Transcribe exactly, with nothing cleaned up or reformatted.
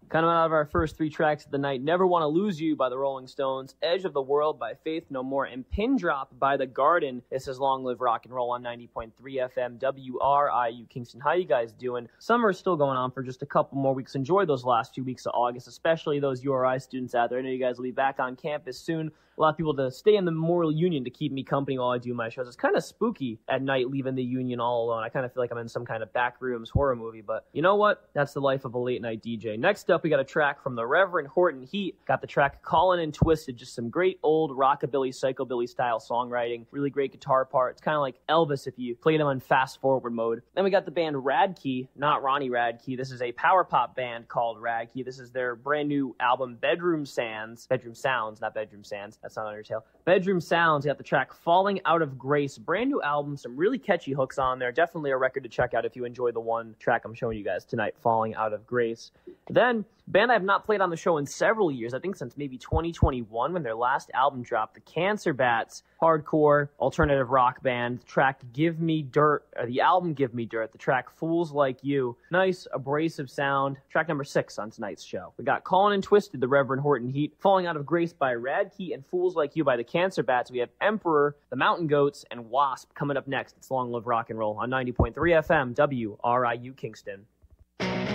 Kind of out of our first three tracks of the night, Never Want to Lose You by the Rolling Stones, Edge of the World by Faith No More, and Pin Drop by The Garden. This is Long Live Rock and Roll on ninety point three F M W R I U Kingston. How you guys doing? Summer's still going on for just a couple more weeks. Enjoy those last few weeks of August, especially those U R I students out there. I know you guys will be back on campus soon. A lot of people to stay in the Memorial Union to keep me company while I do my shows. It's kind of spooky at night leaving the Union all alone. I kind of feel like I'm in some kind of backrooms horror movie, but you know what? That's the life of a late night D J. Next up, we got a track from the Reverend Horton Heat. Got the track Callin' and Twisted. Just some great old rockabilly, psychobilly style songwriting. Really great guitar part. It's kind of like Elvis if you played him on fast forward mode. Then we got the band Radkey, not Ronnie Radke. This is a power pop band called Radkey. This is their brand new album, Bedroom Sands. Bedroom Sounds, not Bedroom Sands. That's not Undertale. Bedroom Sounds, you got the track Falling Out of Grace. Brand new album, some really catchy hooks on there. Definitely a record to check out if you enjoy the one track I'm showing you guys tonight, Falling Out of Grace. Then, band I have not played on the show in several years, I think since maybe twenty twenty-one when their last album dropped, the Cancer Bats, hardcore alternative rock band. The track Give Me Dirt, or the album Give Me Dirt, the track Fools Like You. Nice, abrasive sound. Track number six on tonight's show. We got Callin' and Twisted, the Reverend Horton Heat, Falling Out of Grace by Radkey, and Fools Like You by the Cancer Bats. We have Emperor, the Mountain Goats, and Wasp coming up next. It's Long Live Rock and Roll on ninety point three F M W R I U Kingston.